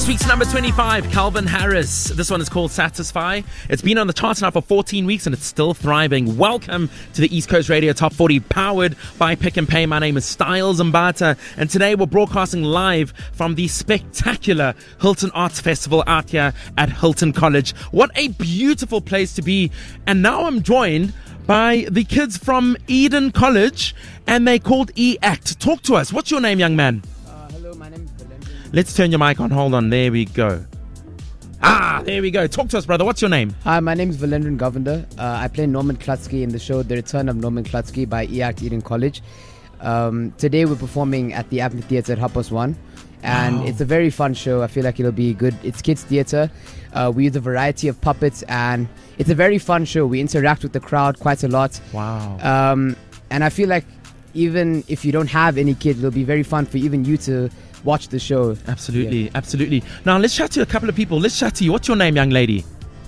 This week's number 25, Calvin Harris. This one is called Satisfy. It's been on the charts now for 14 weeks and it's still thriving. Welcome to the East Coast Radio Top 40, powered by Pick and Pay. My name is Styles Mbata, and today we're broadcasting live from the spectacular Hilton Arts Festival out here at Hilton College. What a beautiful place to be. And now I'm joined by the kids from Eden College, and they called E-Act. Talk to us. What's your name, young man? Hello, my name is Valendran. Let's turn your mic on. Hold on. There we go. There we go. Talk to us, brother. What's your name? Hi, my name is Valendran Govender. I play Norman Klutsky in the show The Return of Norman Klutsky by E-Act Eden College. Today we're performing at the Amphitheatre at 1:30, and It's a very fun show. I feel like it'll be good. It's kids theatre. We use a variety of puppets, and it's a very fun show. We interact with the crowd quite a lot. Wow. And I feel like even if you don't have any kids, it'll be very fun for even you to watch the show. Absolutely, absolutely. Now let's chat to a couple of people. Let's chat to you. What's your name, young lady?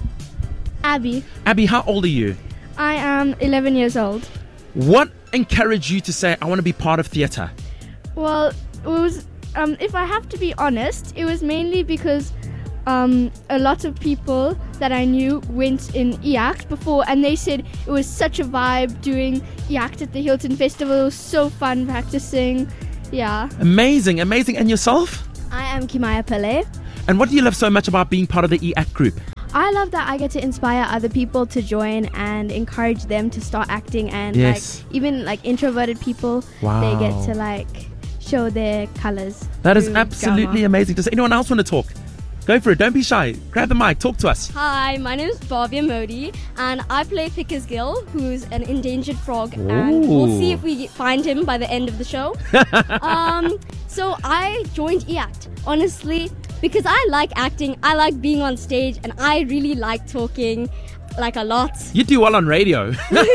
Abby. Abby, how old are you? I am 11 years old. What encouraged you to say, I want to be part of theatre? Well, it was, if I have to be honest, it was mainly because a lot of people that I knew went in E-Act before, and they said it was such a vibe doing E-Act at the Hilton Festival. It was so fun practicing. Yeah. Amazing, amazing. And yourself? I am Kimaya Pele. And what do you love so much about being part of the E-Act group? I love that I get to inspire other people to join and encourage them to start acting, and Yes. even introverted people, Wow. they get to show their colours. That is through absolutely drama. amazing. Does anyone else want to talk? Go for it. Don't be shy. Grab the mic. Talk to us. Hi, my name is Bhavya Modi, and I play Picker's Gill, who's an endangered frog, and we'll see if we find him by the end of the show. So I joined E-Act, honestly, because I like acting, I like being on stage, and I really like talking, a lot. You do well on radio.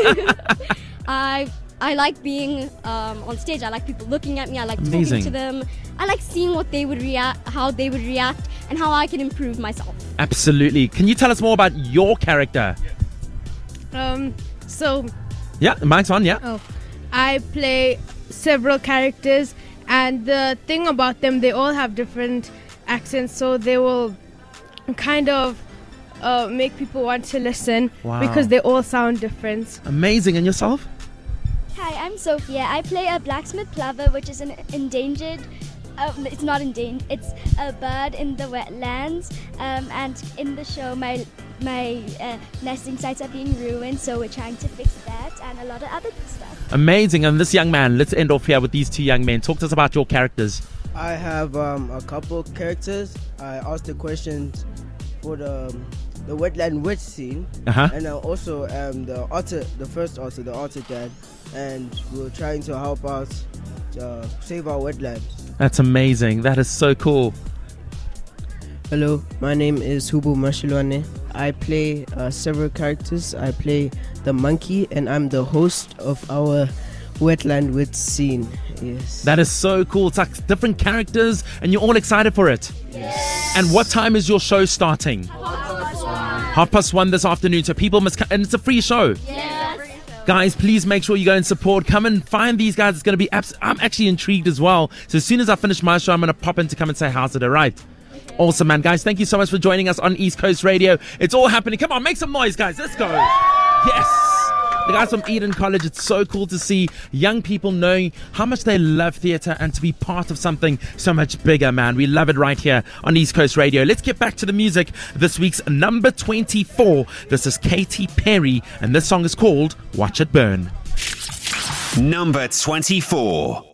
I like being on stage. I like people looking at me. I like Amazing. talking to them. I like seeing what they would how they would react, and how I can improve myself. Absolutely. Can you tell us more about your character? So Yeah, the mic's on, yeah. I play several characters, and the thing about them, they all have different accents, so they will kind of make people want to listen. Wow. Because they all sound different. Amazing. And yourself? Hi, I'm Sophia. I play a blacksmith plover, which is an endangered. It's not endangered. It's a bird in the wetlands. And in the show, my nesting sites are being ruined, so we're trying to fix that and a lot of other stuff. Amazing. And this young man, let's end off here with these two young men. Talk to us about your characters. I have a couple characters. I asked the questions for the wetland witch scene, and I also am the first otter, the otter dad, and we're trying to help out save our wetlands. That's amazing. That is so cool. Hello, my name is Hubu Mashilwane. I play several characters. I play the monkey, and I'm the host of our wetland witch scene. Yes. That is so cool. It's like different characters, and you're all excited for it. Yes. And what time is your show starting? 1:30 this afternoon. So people must come, and it's a free show. Yes. Guys, please make sure you go and support. Come and find these guys. It's going to be I'm actually intrigued as well. So as soon as I finish my show, I'm going to pop in to come and say, how's it, all right? Okay. Awesome, man. Guys, thank you so much for joining us on East Coast Radio. It's all happening. Come on, make some noise, guys. Let's go. Yes. The guys from Eden College, it's so cool to see young people knowing how much they love theatre and to be part of something so much bigger, man. We love it right here on East Coast Radio. Let's get back to the music. This week's number 24. This is Katy Perry, and this song is called Watch It Burn. Number 24.